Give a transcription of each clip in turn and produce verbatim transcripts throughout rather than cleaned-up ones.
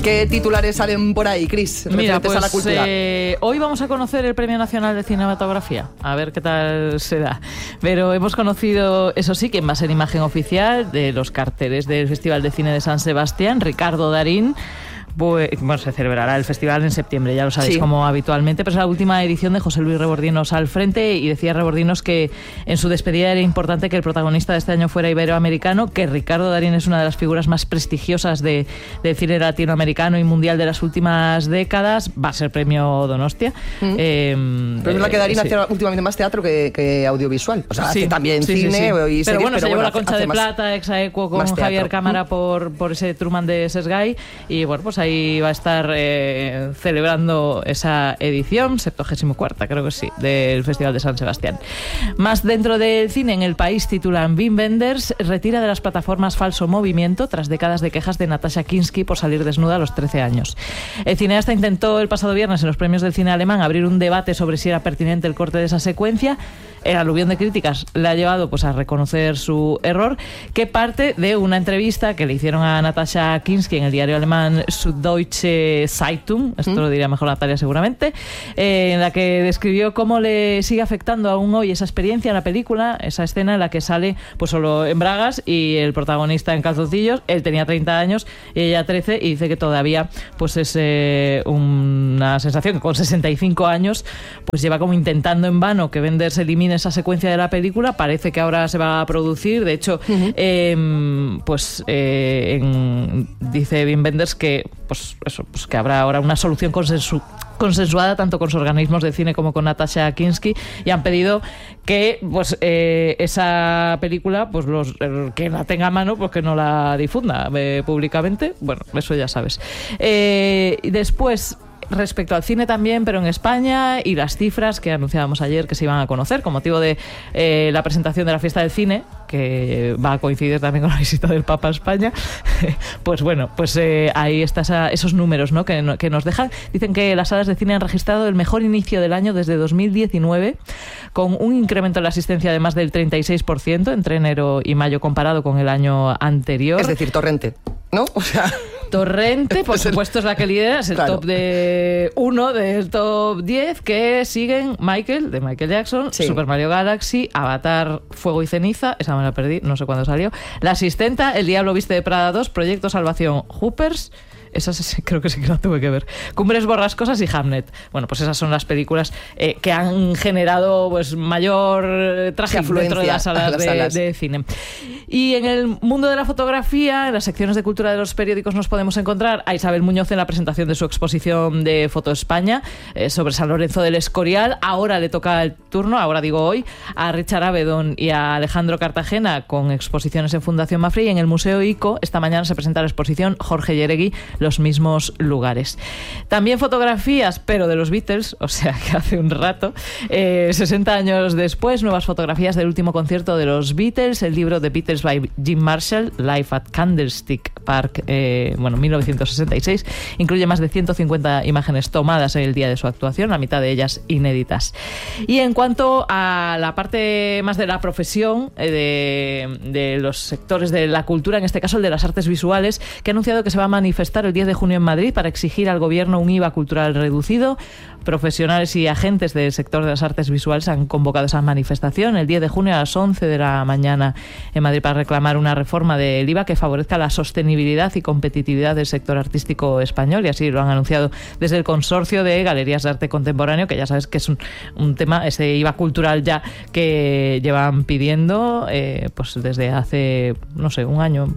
¿Qué titulares salen por ahí, Cris, Mira, referentes pues, a la cultura? Eh, hoy vamos a conocer el Premio Nacional de Cinematografía, a ver qué tal se da. Pero hemos conocido, eso sí, quien va a ser imagen oficial de los carteles del Festival de Cine de San Sebastián, Ricardo Darín. Bueno, se celebrará el festival en septiembre, ya lo sabéis, sí, como habitualmente, pero es la última edición de José Luis Rebordinos al frente, y decía Rebordinos que en su despedida era importante que el protagonista de este año fuera iberoamericano, que Ricardo Darín es una de las figuras más prestigiosas de, del cine latinoamericano y mundial de las últimas décadas. Va a ser premio Donostia. Mm. Eh, pero es verdad que Darín sí. hace últimamente más teatro que, que audiovisual. O sea, sí, hace también sí, cine sí, sí. y pero series, bueno, pero se llevó bueno, la Concha de más, Plata, ex aequo con Javier Cámara mm. por, por ese Truman de Sesgay, y bueno, pues ahí va a estar Eh, celebrando esa edición, septuagésimo cuarta, creo que sí, del Festival de San Sebastián. Más dentro del cine, en El País titulan: Wim Wenders retira de las plataformas Falso Movimiento tras décadas de quejas de Natasha Kinski por salir desnuda a los trece años. El cineasta intentó el pasado viernes en los premios del cine alemán abrir un debate sobre si era pertinente el corte de esa secuencia. El aluvión de críticas le ha llevado pues a reconocer su error, que parte de una entrevista que le hicieron a Natasha Kinski en el diario alemán Süddeutsche Zeitung, esto ¿Mm? lo diría mejor Natalia seguramente, eh, en la que describió cómo le sigue afectando aún hoy esa experiencia en la película, esa escena en la que sale pues solo en bragas y el protagonista en calzoncillos. Él tenía treinta años y ella trece, y dice que todavía pues es eh, una sensación que con sesenta y cinco años pues lleva como intentando en vano que Wenders elimine esa secuencia de la película. Parece que ahora se va a producir, de hecho, uh-huh. eh, pues eh, en, dice Wim Wenders que pues eso, pues que habrá ahora una solución consensu- consensuada tanto con los organismos de cine como con Natasha Kinski, y han pedido que pues eh, esa película, pues los el que la tenga a mano, pues que no la difunda eh, públicamente. Bueno, eso ya sabes. Eh, y después, respecto al cine también, pero en España, y las cifras que anunciábamos ayer que se iban a conocer con motivo de eh, la presentación de la Fiesta del Cine, que va a coincidir también con la visita del Papa a España, pues bueno, pues eh, ahí están esos números, ¿no? que, que nos dejan. Dicen que las salas de cine han registrado el mejor inicio del año desde dos mil diecinueve, con un incremento en la asistencia de más del treinta y seis por ciento entre enero y mayo comparado con el año anterior. Es decir, Torrente, ¿no? O sea... Torrente, por supuesto, es la que lidera, es el claro. top de uno del top diez, que siguen Michael, de Michael Jackson, sí. Super Mario Galaxy, Avatar, Fuego y Ceniza, esa me la perdí, no sé cuándo salió, La Asistenta, El Diablo Viste de Prada dos, Proyecto Salvación, Hoopers, esas creo que sí que la tuve que ver, Cumbres Borrascosas y Hamnet. Bueno, pues esas son las películas eh, que han generado pues mayor tráfico dentro de las salas, las de, salas. de cine. Y en el mundo de la fotografía, en las secciones de cultura de los periódicos, nos podemos encontrar a Isabel Muñoz en la presentación de su exposición de Foto España eh, sobre San Lorenzo del Escorial. Ahora le toca el turno, ahora digo hoy, a Richard Avedon y a Alejandro Cartagena con exposiciones en Fundación Mafre, y en el Museo ICO esta mañana se presenta la exposición Jorge Yeregui, Los mismos lugares. También fotografías, pero de los Beatles, o sea que hace un rato, eh, sesenta años después, nuevas fotografías del último concierto de los Beatles, el libro The Beatles by Jim Marshall, Live at Candlestick Park, eh, bueno, mil novecientos sesenta y seis, incluye más de ciento cincuenta imágenes tomadas en el día de su actuación, la mitad de ellas inéditas. Y en cuanto a la parte más de la profesión, eh, de, de los sectores de la cultura, en este caso el de las artes visuales, que ha anunciado que se va a manifestar el diez de junio en Madrid para exigir al gobierno un I V A cultural reducido. Profesionales y agentes del sector de las artes visuales han convocado esa manifestación el diez de junio a las once de la mañana en Madrid para reclamar una reforma del I V A que favorezca la sostenibilidad y competitividad del sector artístico español, y así lo han anunciado desde el Consorcio de Galerías de Arte Contemporáneo, que ya sabes que es un, un tema, ese I V A cultural ya que llevan pidiendo eh, pues desde hace, no sé, un año,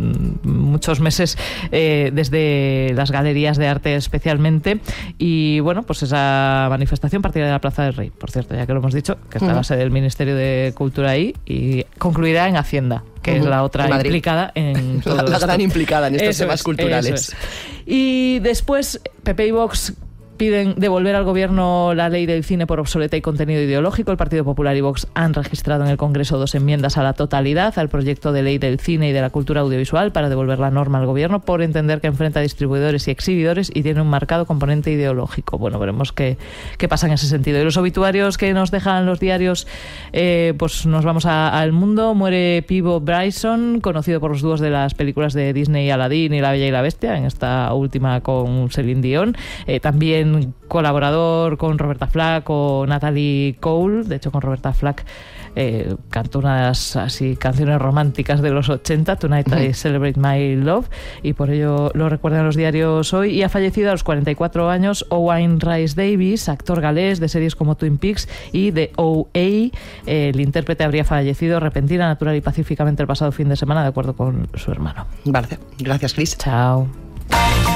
muchos meses, eh, desde las galerías de arte especialmente. Y bueno, pues esa manifestación partirá de la Plaza del Rey, por cierto, ya que lo hemos dicho, que está uh-huh. la sede del Ministerio de Cultura ahí, y concluirá en Hacienda, que uh-huh. es la otra implicada en todo la, la gran esto. implicada en estos eso temas es, culturales. Es. Y después Pepe y Vox Piden devolver al gobierno la ley del cine por obsoleta y contenido ideológico. El Partido Popular y Vox han registrado en el Congreso dos enmiendas a la totalidad al proyecto de ley del cine y de la cultura audiovisual para devolver la norma al gobierno por entender que enfrenta a distribuidores y exhibidores y tiene un marcado componente ideológico. Bueno, veremos qué, qué pasa en ese sentido. Y los obituarios que nos dejan los diarios, eh, pues nos vamos al mundo. Muere Peabo Bryson, conocido por los dúos de las películas de Disney, Aladdin y La Bella y la Bestia, en esta última con Celine Dion. Eh, también colaborador con Roberta Flack o Natalie Cole. De hecho, con Roberta Flack eh, cantó unas así canciones románticas de los ochenta, Tonight uh-huh. I Celebrate My Love, y por ello lo recuerdan los diarios hoy. Y ha fallecido a los cuarenta y cuatro años Owain Rhys-Davies, actor galés de series como Twin Peaks y de O A. El intérprete habría fallecido repentina, natural y pacíficamente el pasado fin de semana, de acuerdo con su hermano. Vale, gracias, Cris. Chao.